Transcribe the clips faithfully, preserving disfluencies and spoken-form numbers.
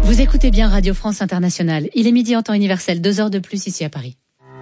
Vous écoutez bien Radio France Internationale. Il est midi en temps universel, deux heures de plus ici à Paris.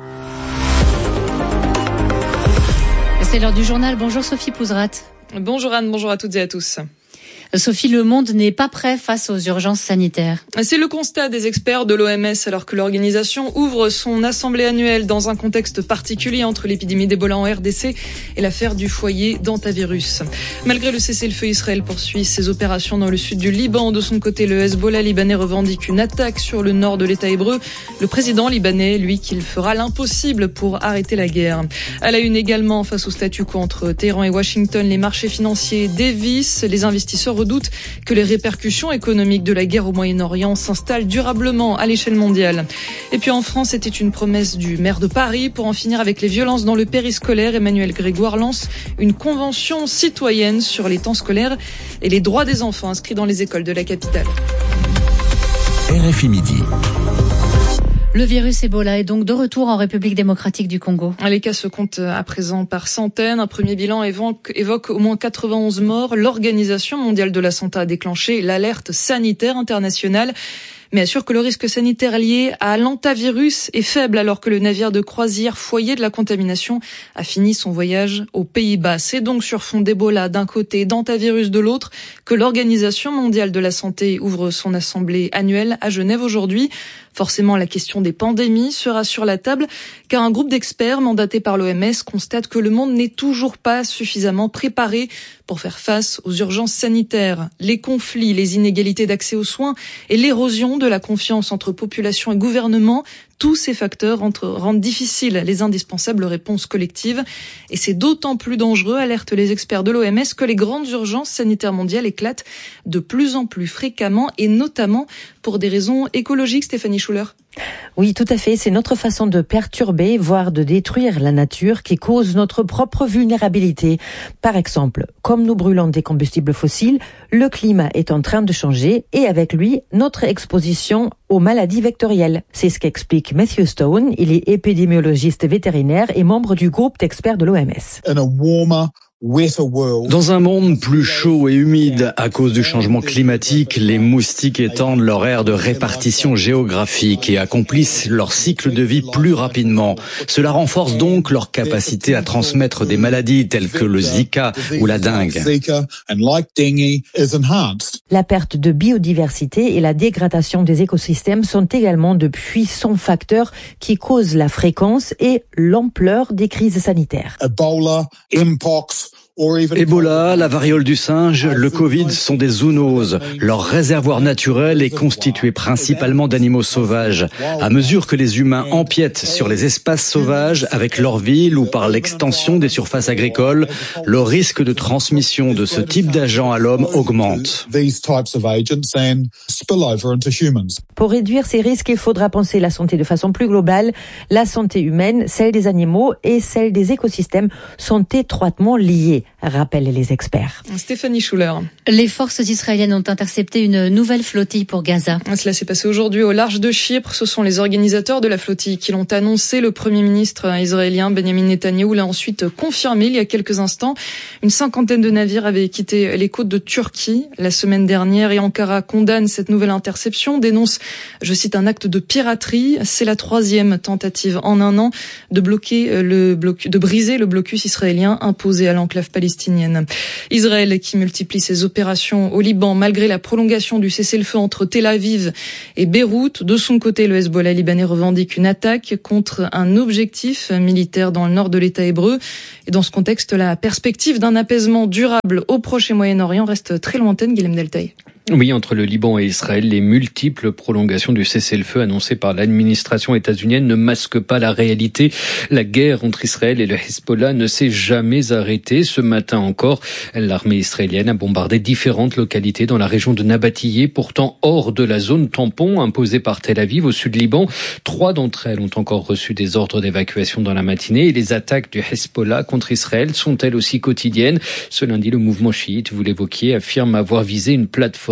C'est l'heure du journal. Bonjour Sophie Pouzrat. Bonjour Anne, bonjour à toutes et à tous. Sophie, le monde n'est pas prêt face aux urgences sanitaires. C'est le constat des experts de l'O M S alors que l'organisation ouvre son assemblée annuelle dans un contexte particulier entre l'épidémie d'Ebola en R D C et l'affaire du foyer d'Antavirus. Malgré le cessez-le-feu, Israël poursuit ses opérations dans le sud du Liban. De son côté, le Hezbollah libanais revendique une attaque sur le nord de l'État hébreu. Le président libanais, lui, qu'il fera l'impossible pour arrêter la guerre. À la une également, face au statu quo entre Téhéran et Washington, les marchés financiers dévissent. Les investisseurs redoutent que les répercussions économiques de la guerre au Moyen-Orient s'installent durablement à l'échelle mondiale. Et puis en France, c'était une promesse du maire de Paris pour en finir avec les violences dans le périscolaire. Emmanuel Grégoire lance une convention citoyenne sur les temps scolaires et les droits des enfants inscrits dans les écoles de la capitale. R F I Midi. Le virus Ebola est donc de retour en République démocratique du Congo. Les cas se comptent à présent par centaines. Un premier bilan évoque, évoque au moins quatre-vingt-onze morts. L'Organisation mondiale de la santé a déclenché l'alerte sanitaire internationale, mais assure que le risque sanitaire lié à l'antavirus est faible alors que le navire de croisière foyer de la contamination a fini son voyage aux Pays-Bas. C'est donc sur fond d'Ebola d'un côté, d'antavirus de l'autre, que l'Organisation mondiale de la santé ouvre son assemblée annuelle à Genève aujourd'hui. Forcément, la question des pandémies sera sur la table, car un groupe d'experts mandaté par l'O M S constate que le monde n'est toujours pas suffisamment préparé pour faire face aux urgences sanitaires. Les conflits, les inégalités d'accès aux soins et l'érosion de la confiance entre population et gouvernement, tous ces facteurs rendent difficiles les indispensables réponses collectives. Et c'est d'autant plus dangereux, alertent les experts de l'O M S, que les grandes urgences sanitaires mondiales éclatent de plus en plus fréquemment et notamment pour des raisons écologiques. Stéphanie Schuller. Oui, tout à fait. C'est notre façon de perturber, voire de détruire la nature qui cause notre propre vulnérabilité. Par exemple, comme nous brûlons des combustibles fossiles, le climat est en train de changer et avec lui, notre exposition aux maladies vectorielles. C'est ce qu'explique Matthew Stone. Il est épidémiologiste vétérinaire et membre du groupe d'experts de l'O M S. Dans un monde plus chaud et humide à cause du changement climatique, les moustiques étendent leur aire de répartition géographique et accomplissent leur cycle de vie plus rapidement. Cela renforce donc leur capacité à transmettre des maladies telles que le Zika ou la dengue. La perte de biodiversité et la dégradation des écosystèmes sont également de puissants facteurs qui causent la fréquence et l'ampleur des crises sanitaires. Ebola, Mpox, Ebola, la variole du singe, le Covid sont des zoonoses. Leur réservoir naturel est constitué principalement d'animaux sauvages. À mesure que les humains empiètent sur les espaces sauvages avec leurs villes ou par l'extension des surfaces agricoles, le risque de transmission de ce type d'agents à l'homme augmente. Pour réduire ces risques, il faudra penser la santé de façon plus globale. La santé humaine, celle des animaux et celle des écosystèmes sont étroitement liées, rappellent les experts. Stéphanie Schuller. Les forces israéliennes ont intercepté une nouvelle flottille pour Gaza. Cela s'est passé aujourd'hui au large de Chypre. Ce sont les organisateurs de la flottille qui l'ont annoncé. Le premier ministre israélien Benjamin Netanyahou l'a ensuite confirmé il y a quelques instants. Une cinquantaine de navires avaient quitté les côtes de Turquie la semaine dernière et Ankara condamne cette nouvelle interception, dénonce, je cite, un acte de piraterie. C'est la troisième tentative en un an de bloquer le bloc, de briser le blocus israélien imposé à l'enclave palestinienne. Israël qui multiplie ses opérations au Liban malgré la prolongation du cessez-le-feu entre Tel Aviv et Beyrouth. De son côté, le Hezbollah libanais revendique une attaque contre un objectif militaire dans le nord de l'État hébreu. Et dans ce contexte, la perspective d'un apaisement durable au Proche et Moyen-Orient reste très lointaine. Guilhem Deltaï. Oui, entre le Liban et Israël, les multiples prolongations du cessez-le-feu annoncées par l'administration états-unienne ne masquent pas la réalité. La guerre entre Israël et le Hezbollah ne s'est jamais arrêtée. Ce matin encore, l'armée israélienne a bombardé différentes localités dans la région de Nabatillé, pourtant hors de la zone tampon imposée par Tel Aviv au sud Liban. Trois d'entre elles ont encore reçu des ordres d'évacuation dans la matinée et les attaques du Hezbollah contre Israël sont elles aussi quotidiennes. Ce lundi, le mouvement chiite, vous l'évoquiez, affirme avoir visé une plateforme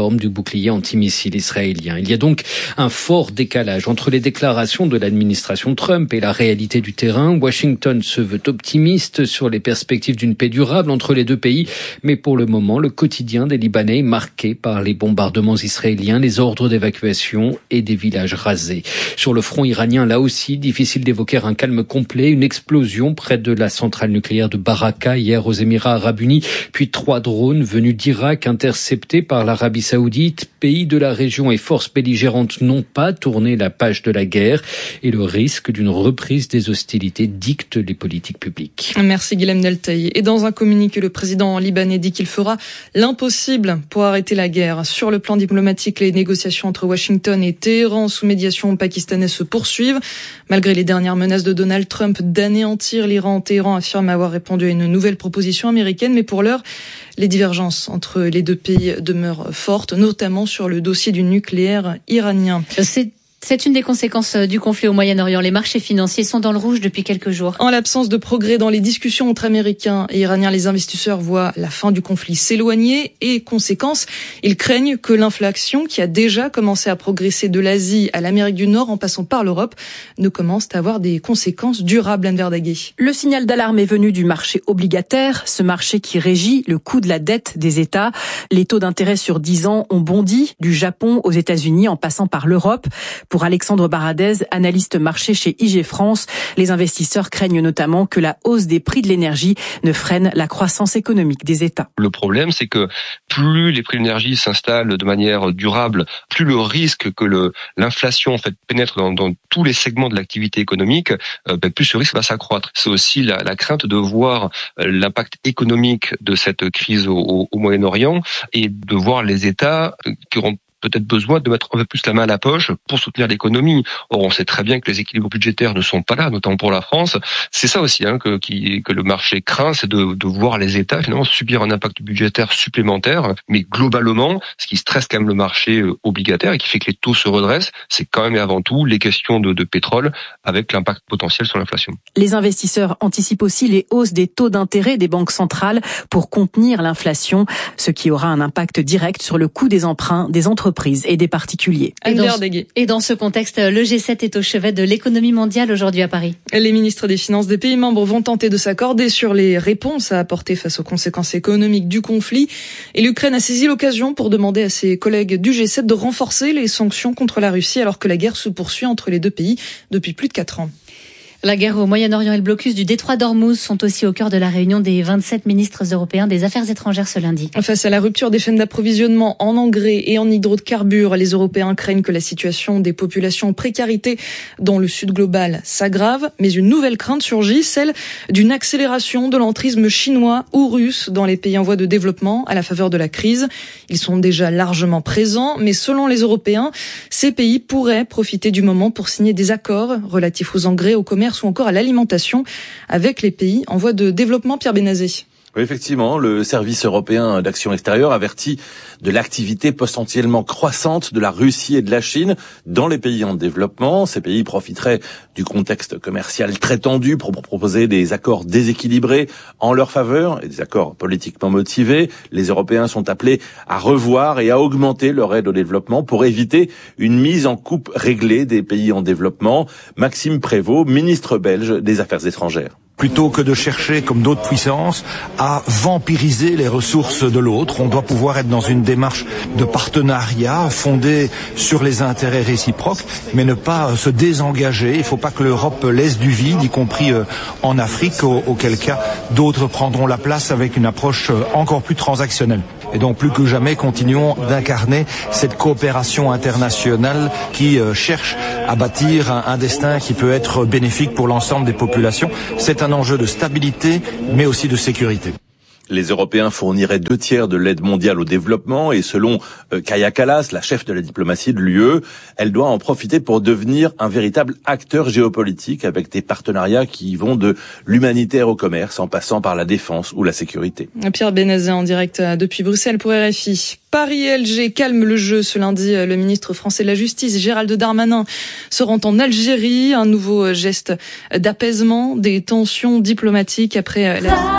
réforme du bouclier antimissile israélien. Il y a donc un fort décalage entre les déclarations de l'administration Trump et la réalité du terrain. Washington se veut optimiste sur les perspectives d'une paix durable entre les deux pays, mais pour le moment, le quotidien des Libanais est marqué par les bombardements israéliens, les ordres d'évacuation et des villages rasés. Sur le front iranien, là aussi, difficile d'évoquer un calme complet. Une explosion près de la centrale nucléaire de Baraka hier aux Émirats arabes unis, puis trois drones venus d'Irak interceptés par l'Arabie saoudite. Pays de la région et forces belligérantes n'ont pas tourné la page de la guerre et le risque d'une reprise des hostilités dicte les politiques publiques. Merci Guilhem Neltaï. Et dans un communiqué, le président libanais dit qu'il fera l'impossible pour arrêter la guerre. Sur le plan diplomatique, les négociations entre Washington et Téhéran sous médiation pakistanaise se poursuivent. Malgré les dernières menaces de Donald Trump d'anéantir l'Iran, Téhéran affirme avoir répondu à une nouvelle proposition américaine. Mais pour l'heure, les divergences entre les deux pays demeurent fortes, notamment sur le dossier du nucléaire iranien. C'est C'est une des conséquences du conflit au Moyen-Orient. Les marchés financiers sont dans le rouge depuis quelques jours. En l'absence de progrès dans les discussions entre Américains et Iraniens, les investisseurs voient la fin du conflit s'éloigner et, conséquence, ils craignent que l'inflation, qui a déjà commencé à progresser de l'Asie à l'Amérique du Nord en passant par l'Europe, ne commence à avoir des conséquences durables. Anne Verdaguet. Le signal d'alarme est venu du marché obligataire, ce marché qui régit le coût de la dette des États. Les taux d'intérêt sur dix ans ont bondi du Japon aux États-Unis en passant par l'Europe. Pour Alexandre Baradez, analyste marché chez I G France, les investisseurs craignent notamment que la hausse des prix de l'énergie ne freine la croissance économique des États. Le problème, c'est que plus les prix de l'énergie s'installent de manière durable, plus le risque que le, l'inflation en fait pénètre dans, dans tous les segments de l'activité économique, euh, ben, plus ce risque va s'accroître. C'est aussi la, la crainte de voir euh, l'impact économique de cette crise au, au, au Moyen-Orient et de voir les États euh, qui auront peut-être besoin de mettre un peu plus la main à la poche pour soutenir l'économie. Or, on sait très bien que les équilibres budgétaires ne sont pas là, notamment pour la France. C'est ça aussi hein, que, qui, que le marché craint, c'est de, de voir les États finalement subir un impact budgétaire supplémentaire. Mais globalement, ce qui stresse quand même le marché obligataire et qui fait que les taux se redressent, c'est quand même et avant tout les questions de, de pétrole avec l'impact potentiel sur l'inflation. Les investisseurs anticipent aussi les hausses des taux d'intérêt des banques centrales pour contenir l'inflation, ce qui aura un impact direct sur le coût des emprunts des entreprises et des particuliers. Et dans, et dans ce contexte, le G sept est au chevet de l'économie mondiale aujourd'hui à Paris. Les ministres des Finances des pays membres vont tenter de s'accorder sur les réponses à apporter face aux conséquences économiques du conflit. Et l'Ukraine a saisi l'occasion pour demander à ses collègues du G sept de renforcer les sanctions contre la Russie alors que la guerre se poursuit entre les deux pays depuis plus de quatre ans. La guerre au Moyen-Orient et le blocus du détroit d'Ormuz sont aussi au cœur de la réunion des vingt-sept ministres européens des Affaires étrangères ce lundi. Face à la rupture des chaînes d'approvisionnement en engrais et en hydrocarbures, les Européens craignent que la situation des populations en précarité dans le sud global s'aggrave. Mais une nouvelle crainte surgit, celle d'une accélération de l'entrisme chinois ou russe dans les pays en voie de développement à la faveur de la crise. Ils sont déjà largement présents, mais selon les Européens, ces pays pourraient profiter du moment pour signer des accords relatifs aux engrais, au commerce ou encore à l'alimentation avec les pays en voie de développement. Pierre Benazé. Oui, effectivement, le service européen d'action extérieure avertit de l'activité potentiellement croissante de la Russie et de la Chine dans les pays en développement. Ces pays profiteraient du contexte commercial très tendu pour proposer des accords déséquilibrés en leur faveur et des accords politiquement motivés. Les Européens sont appelés à revoir et à augmenter leur aide au développement pour éviter une mise en coupe réglée des pays en développement. Maxime Prévost, ministre belge des Affaires étrangères. Plutôt que de chercher, comme d'autres puissances, à vampiriser les ressources de l'autre, on doit pouvoir être dans une démarche de partenariat fondée sur les intérêts réciproques, mais ne pas se désengager. Il ne faut pas que l'Europe laisse du vide, y compris en Afrique, auquel cas d'autres prendront la place avec une approche encore plus transactionnelle. Et donc, plus que jamais, continuons d'incarner cette coopération internationale qui euh, cherche à bâtir un, un destin qui peut être bénéfique pour l'ensemble des populations. C'est un enjeu de stabilité, mais aussi de sécurité. Les Européens fourniraient deux tiers de l'aide mondiale au développement et selon euh, Kaja Kallas, la chef de la diplomatie de l'U E, elle doit en profiter pour devenir un véritable acteur géopolitique avec des partenariats qui vont de l'humanitaire au commerce en passant par la défense ou la sécurité. Pierre Benazé en direct depuis Bruxelles pour R F I. Paris et Alger calment le jeu. Ce lundi, le ministre français de la Justice, Gérald Darmanin, se rend en Algérie. Un nouveau geste d'apaisement des tensions diplomatiques après la...